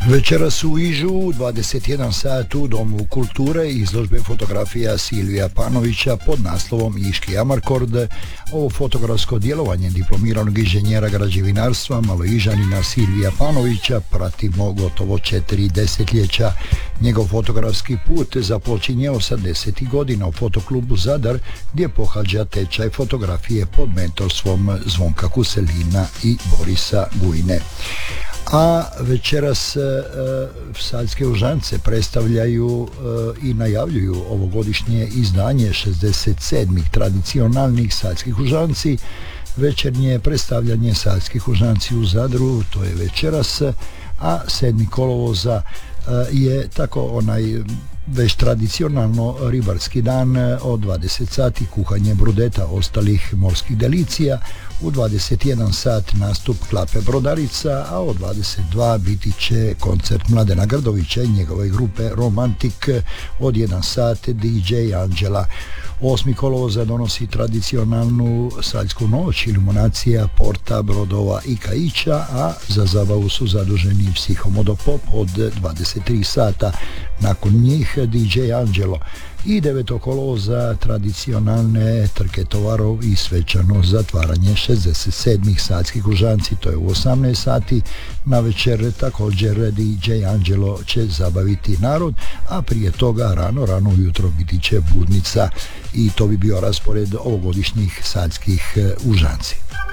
Večeras u Ižu, 21 sat u Domu kulture, izložbe fotografija Silvija Panovića pod naslovom Iški Amarkord. Ovo fotografsko djelovanje diplomiranog inženjera građevinarstva Maloižanina Silvija Panovića pratimo gotovo 4 desetljeća. Njegov fotografski put započinjao sa 10. godina u fotoklubu Zadar, gdje pohađa tečaj fotografije pod mentorstvom Zvonka Kuselina i Borisa Gujne. A večeras Saljske užance predstavljaju i najavljuju ovogodišnje izdanje 67. tradicionalnih Saljskih užanci. Večernje predstavljanje Saljskih užanci u Zadru, to je večeras, a 7. kolovoza je tako već tradicionalno ribarski dan od 20 sati kuhanje brudeta ostalih morskih delicija, u 21 sat nastup Klape Brodarica, a od 22 biti će koncert Mladena Grdovića i njegove grupe Romantik, od 1 sat DJ Anđela. 8. kolovoza donosi tradicionalnu saljsku noć, iluminacija porta, brodova i kaića, a za zabavu su zaduženi Psihomodopop od 23 sata. Nakon njih DJ Anđelo. I 9. kolovoza tradicionalne trke tovarov i svečano zatvaranje 67. Saljskih užanci, to je u 18 sati. Na večer također DJ Anđelo će zabaviti narod, a prije toga rano ujutro biti će budnica, i to bi bio raspored ovogodišnjih Saljskih užanci.